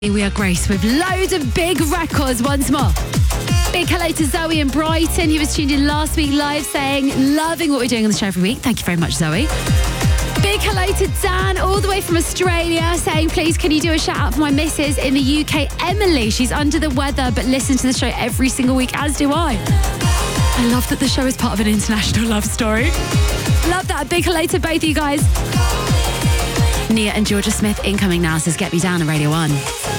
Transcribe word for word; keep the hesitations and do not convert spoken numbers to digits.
Here we are, Grace, with loads of big records once more. Big hello to Zoe in Brighton, who was tuned in last week live saying, loving what we're doing on the show every week. Thank you very much, Zoe. Big hello to Dan, all the way from Australia, saying, please, can you do a shout out for my missus in the U K, Emily? She's under the weather, but listens to the show every single week, as do I. I love that the show is part of an international love story. Love that. Big hello to both of you guys. Nia and Georgia Smith incoming now, says Get Me Down on Radio one.